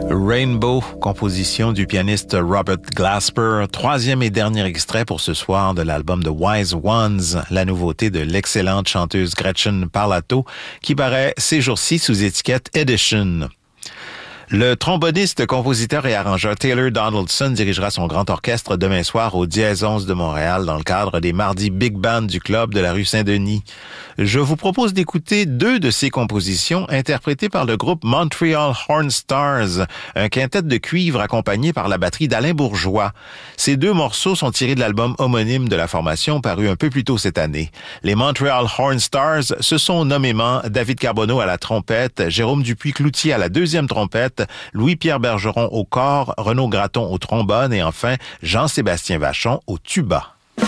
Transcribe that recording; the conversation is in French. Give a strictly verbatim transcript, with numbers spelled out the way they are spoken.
Rainbow, composition du pianiste Robert Glasper, troisième et dernier extrait pour ce soir de l'album The Wise Ones, la nouveauté de l'excellente chanteuse Gretchen Parlato, qui paraît ces jours-ci sous étiquette Edition. Le tromboniste, compositeur et arrangeur Taylor Donaldson dirigera son grand orchestre demain soir au Dièse onze de Montréal dans le cadre des mardis Big Band du club de la rue Saint-Denis. Je vous propose d'écouter deux de ses compositions interprétées par le groupe Montreal Horn Stars, un quintet de cuivre accompagné par la batterie d'Alain Bourgeois. Ces deux morceaux sont tirés de l'album homonyme de la formation paru un peu plus tôt cette année. Les Montreal Horn Stars, ce sont nommément David Carbonneau à la trompette, Jérôme Dupuis-Cloutier à la deuxième trompette, Louis-Pierre Bergeron au cor, Renaud Gratton au trombone et enfin Jean-Sébastien Vachon au tuba.